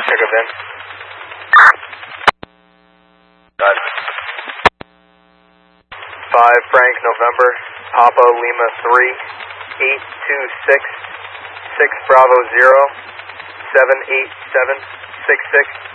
Pick up in. 5 Frank November, Papa Lima 3, 826, 6 Bravo 0, 787, 66.